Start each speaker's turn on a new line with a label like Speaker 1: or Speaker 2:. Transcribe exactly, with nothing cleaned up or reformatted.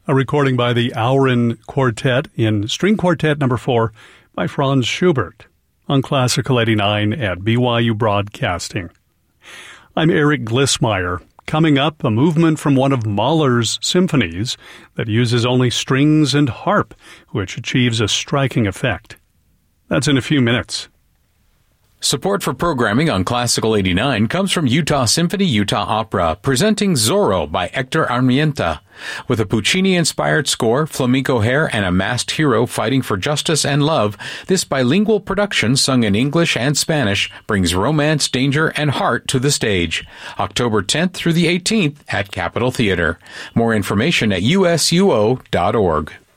Speaker 1: a recording by the Auren Quartet in String Quartet number four by Franz Schubert on Classical eighty-nine at B Y U Broadcasting. I'm Eric Glissmeyer. Coming up, a movement from one of Mahler's symphonies that uses only strings and harp, which achieves a striking effect. That's in a few minutes.
Speaker 2: Support for programming on Classical eighty-nine comes from Utah Symphony Utah Opera, presenting Zorro by Hector Armienta. With a Puccini-inspired score, flamenco hair, and a masked hero fighting for justice and love, this bilingual production, sung in English and Spanish, brings romance, danger, and heart to the stage. October tenth through the eighteenth at Capitol Theater. More information at U S U O dot org.